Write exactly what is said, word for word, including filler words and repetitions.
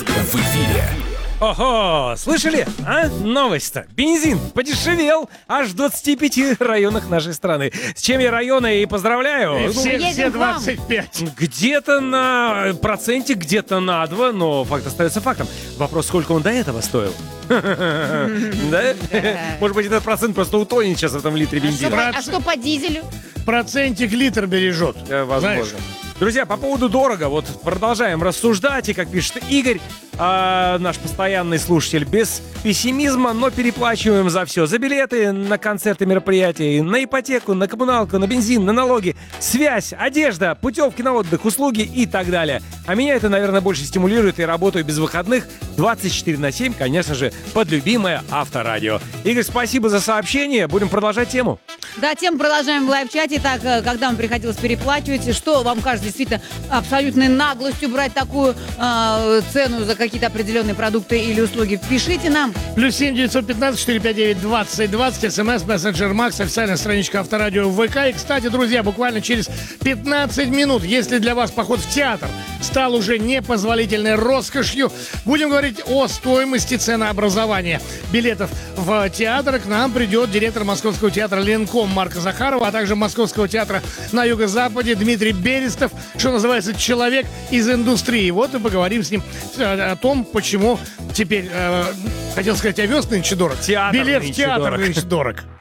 Артист в эфире. Ого, слышали? А? Новость-то. Бензин подешевел аж в двадцати пяти районах нашей страны. С чем я районы и поздравляю. Все, Ну, все двадцать пять. где-то на проценте, где-то на два, но факт остается фактом. Вопрос, сколько он до этого стоил? Да? Может быть, этот процент просто утонет сейчас в этом литре бензина. А что по дизелю? Процентик литр бережет. Э, Возможно. Друзья, по поводу дорого, вот продолжаем рассуждать, и как пишет Игорь, а, наш постоянный слушатель, без пессимизма, но переплачиваем за все. За билеты на концерты, мероприятия, на ипотеку, на коммуналку, на бензин, на налоги, связь, одежда, путевки на отдых, услуги и так далее. А меня это, наверное, больше стимулирует, и работаю без выходных двадцать четыре на семь, конечно же, под любимое Авторадио. Игорь, спасибо за сообщение, будем продолжать тему. Да, тему продолжаем в лайв-чате. Так, когда вам приходилось переплачивать, что вам кажется действительно абсолютной наглостью брать такую э, цену за какие-то определенные продукты или услуги? Пишите нам. Плюс семь девятьсот пятнадцать четыреста пятьдесят девять двадцать двадцать. СМС, мессенджер Макс, официальная страничка Авторадио в ВК. И, кстати, друзья, буквально через пятнадцать минут, если для вас поход в театр стал уже непозволительной роскошью, будем говорить о стоимости ценообразования билетов в театр. К нам придет директор Московского театра «Ленком» Марка Захарова, а также Московского театра на Юго-Западе Дмитрий Берестов, что называется, человек из индустрии. Вот и поговорим с ним о том, почему теперь, э, хотел сказать, овес нынче дорог. Театр Билет в нынче театр дорог. нынче дорог.